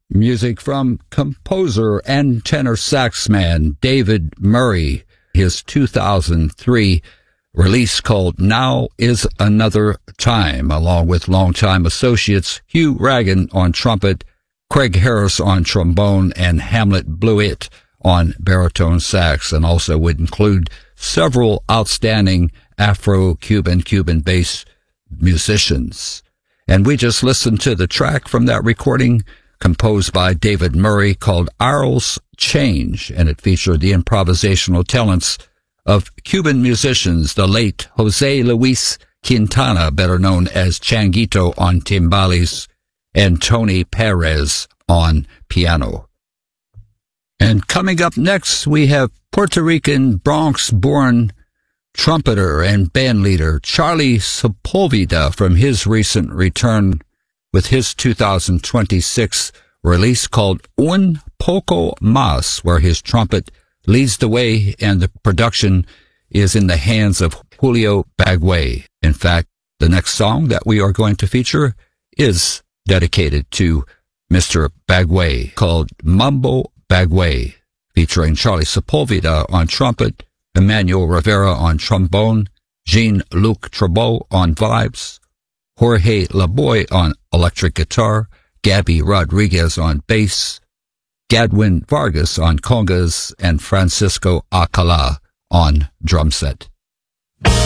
music from composer and tenor sax man David Murray, his 2003 release called Now Is Another Time, along with longtime associates Hugh Ragan on trumpet, Craig Harris on trombone, and Hamlet Blewett on baritone sax, and also would include several outstanding Afro-Cuban, Cuban-based musicians. And we just listened to the track from that recording composed by David Murray called Arles Change, and it featured the improvisational talents of Cuban musicians, the late Jose Luis Quintana, better known as Changuito on timbales, and Tony Perez on piano. And coming up next, we have Puerto Rican Bronx-born trumpeter and bandleader Charlie Sepulveda from his recent return with his 2026 release called Un Poco Más, where his trumpet leads the way and the production is in the hands of Julio Bagway. In fact, the next song that we are going to feature is dedicated to Mr. Bagway, called Mambo Bagway, featuring Charlie Sepulveda on trumpet, Emmanuel Rivera on trombone, Jean-Luc Trabeau on vibes, Jorge Laboy on electric guitar, Gabby Rodriguez on bass, Gadwin Vargas on congas, and Francisco Alcala on drum set.